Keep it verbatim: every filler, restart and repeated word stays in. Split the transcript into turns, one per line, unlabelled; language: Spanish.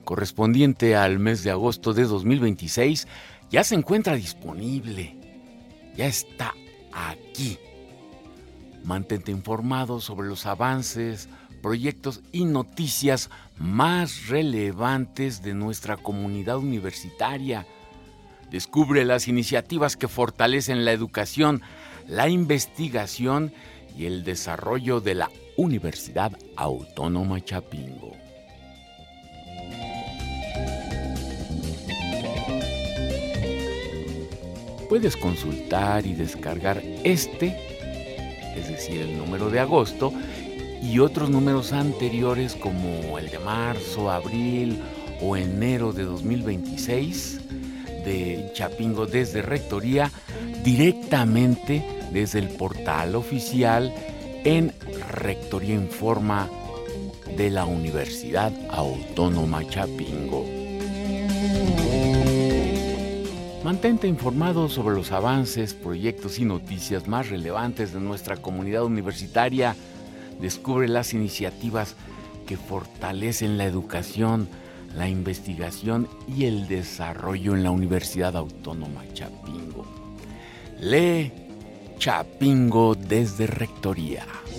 correspondiente al mes de agosto de dos mil veintiséis, ya se encuentra disponible. Ya está aquí. Mantente informado sobre los avances, proyectos y noticias más relevantes de nuestra comunidad universitaria. Descubre las iniciativas que fortalecen la educación, la investigación y el desarrollo de la Universidad Autónoma Chapingo. Puedes consultar y descargar este, es decir, el número de agosto, y otros números anteriores como el de marzo, abril o enero de dos mil veintiséis de Chapingo desde Rectoría, directamente desde el portal oficial en Rectoría Informa de la Universidad Autónoma Chapingo. Mantente informado sobre los avances, proyectos y noticias más relevantes de nuestra comunidad universitaria. Descubre las iniciativas que fortalecen la educación, la investigación y el desarrollo en la Universidad Autónoma Chapingo. Lee Chapingo desde Rectoría.